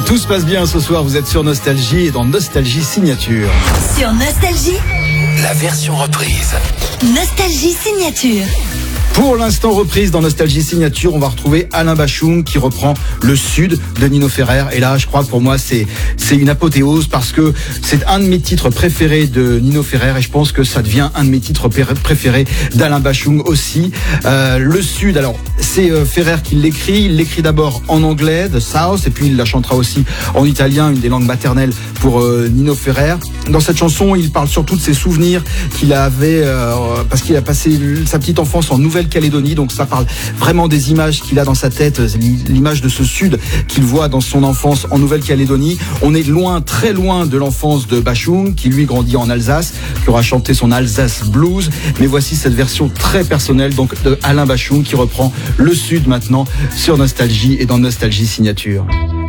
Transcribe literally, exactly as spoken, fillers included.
Tout se passe bien ce soir, vous êtes sur Nostalgie et dans Nostalgie Signature. Sur Nostalgie, la version reprise. Nostalgie Signature. Pour l'instant reprise dans Nostalgie Signature, on va retrouver Alain Bashung qui reprend Le Sud de Nino Ferrer. Et là, je crois que pour moi, c'est c'est une apothéose parce que c'est un de mes titres préférés de Nino Ferrer et je pense que ça devient un de mes titres préférés d'Alain Bashung aussi. Euh, Le Sud, alors c'est euh, Ferrer qui l'écrit. Il l'écrit d'abord en anglais, The South, et puis il la chantera aussi en italien, une des langues maternelles pour euh, Nino Ferrer. Dans cette chanson, il parle surtout de ses souvenirs qu'il avait euh, parce qu'il a passé sa petite enfance en Nouvelle-Calédonie, donc ça parle vraiment des images qu'il a dans sa tête, l'image de ce sud qu'il voit dans son enfance en Nouvelle-Calédonie. On est loin, très loin de l'enfance de Bashung, qui lui grandit en Alsace, qui aura chanté son Alsace Blues, mais voici cette version très personnelle donc de Alain Bashung qui reprend Le Sud maintenant sur Nostalgie et dans Nostalgie Signature.